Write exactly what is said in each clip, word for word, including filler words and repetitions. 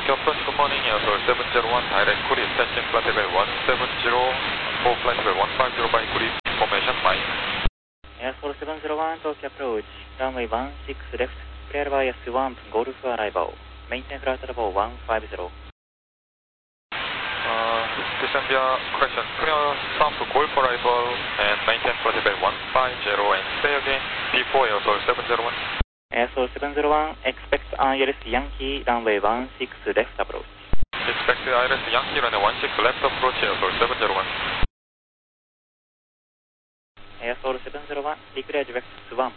Tokyo approach, good morning, Airsoul seven zero one, direct Korea, station flight level one seven zero, for flight level one five zero by Korea, formation fine. Airsoul seven zero one, Tokyo approach, runway one six left, clear via Swamp, Golf arrival, maintain flight level one five zero. Uh, descend via correction, clear Swamp, Golf arrival, and maintain flight level one five zero, and stay again, P four, Airsoul seven zero one. Airsoul seven zero one, expect I L S Yankee, runway one six left approach. Expect I L S Yankee, runway one six left approach, Airsoul seven zero one. Airsoul seven zero one, declare direct Swamp.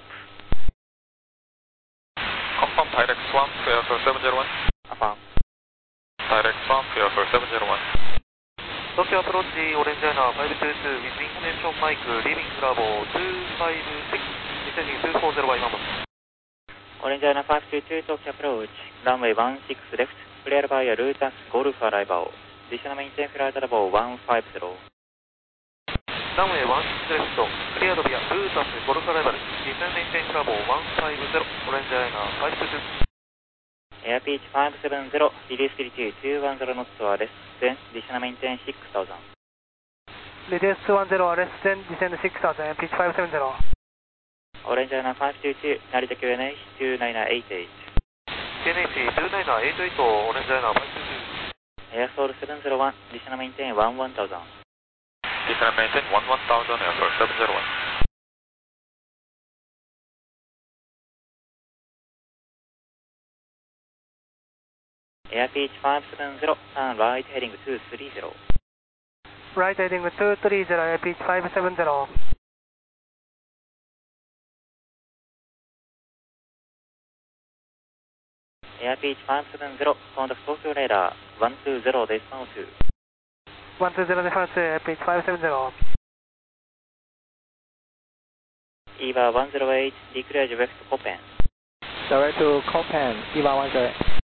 Confirm direct Swamp, Airsoul seven zero one. Affirm. Direct Swamp, Airsoul seven zero one. Tokyo approach, Orange China five two two with information mic, leaving Bravo two five six, descending two four zero by number. Orange China five two two, Tokyo approach, runway one six left, clear via Lutas, Golf arrival, additional maintain flight level one five zero. Runway one six left, cleared via Lutas, Golf arrival, descend maintain Bravo one five zero, Orange China five two two. Air pitch five seven zero, release altitude two one zero knots or less than, additional maintain six thousand. Reduce two one zero, less than, descend six thousand, pitch five seven zero. Orange China five two two, Narita Q N H two nine eight eight. Q N H two nine eight eight, Orange China five two two. Airsoul seven zero one, additional maintain one one thousand. Additional maintain one one thousand, Airsoul seven zero one. Air pitch five seven zero, turn right heading two three zero. Right heading two three zero, air pitch five seven zero. Air pitch five seven zero, contact Tokyo radar one two zero, decimal two. one two zero, decimal two, air pitch five seven zero. EVA one zero eight, declare direct Copen. Direct to Copen, EVA one zero eight.